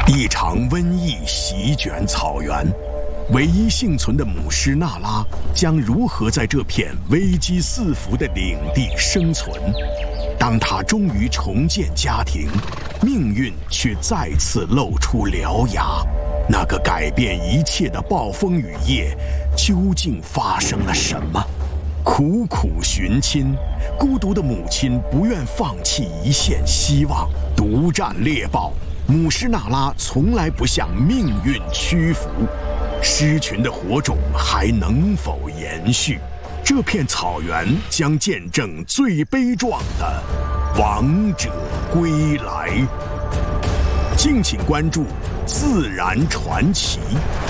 一场瘟疫席卷草原，唯一幸存的姆施那拉将如何在这片危机四伏的领地生存？当他终于重建家庭，命运却再次露出獠牙。那个改变一切的暴风雨夜，究竟发生了什么？苦苦寻亲，孤独的母亲不愿放弃一线希望，独占猎豹。姆施那拉从来不向命运屈服，狮群的火种还能否延续？这片草原将见证最悲壮的王者归来。敬请关注《自然传奇》。